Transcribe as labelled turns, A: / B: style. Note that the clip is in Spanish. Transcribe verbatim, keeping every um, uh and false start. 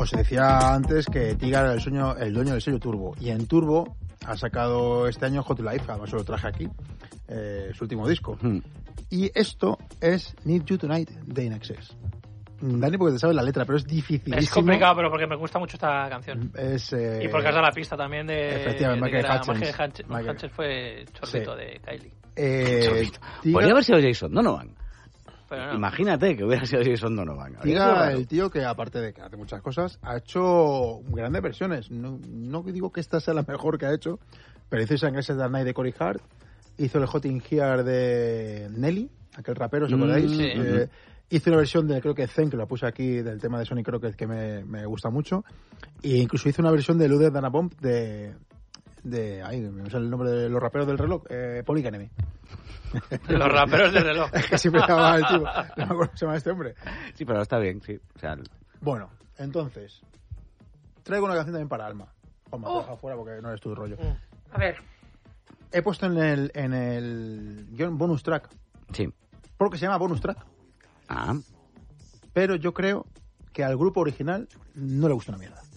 A: os decía antes que Tiga era el, sueño, el dueño del sello Turbo. Y en Turbo ha sacado este año Hot Life, además lo traje aquí, eh, su último disco. Mm. Y esto es Need You Tonight de In Excess. Dani, porque te sabes la letra, pero es dificilísimo.
B: Es complicado, pero porque me gusta mucho esta canción.
A: Es, eh,
B: y porque has dado la pista también de...
A: Efectivamente,
B: de
A: Michael
B: Hutchins. Michael Hutchins fue chorrito sí. de Kylie.
C: Eh, Tiga... Podría haber sido Jason Donovan. No. Imagínate que hubiera sido Jason Donovan.
A: Tiga, el tío que aparte de que hace muchas cosas, ha hecho grandes versiones. No, no digo que esta sea la mejor que ha hecho, pero hizo Sunglasses That Night de Corey Hart, hizo el Hot in Here de Nelly, aquel rapero, ¿os acordáis? Mm, sí. eh, hizo una versión de, creo que Zen, que lo puse aquí, del tema de Sonny Crockett, que me, me gusta mucho. E incluso hizo una versión de Luder Dana Bomb de... de ay, me sale el nombre de los raperos del reloj, eh, Public Enemy.
B: Los raperos del reloj.
A: Es que siempre llamaba el tipo. No me acuerdo cómo se llama este hombre.
C: Sí, pero está bien, sí. O sea,
A: bueno, entonces, traigo una canción también para Alma. Alma, te dejo afuera porque no eres tu rollo.
B: A ver.
A: He puesto en el, en el guión bonus track.
C: Sí.
A: Porque se llama bonus track.
C: Ah.
A: Pero yo creo que al grupo original no le gusta una mierda.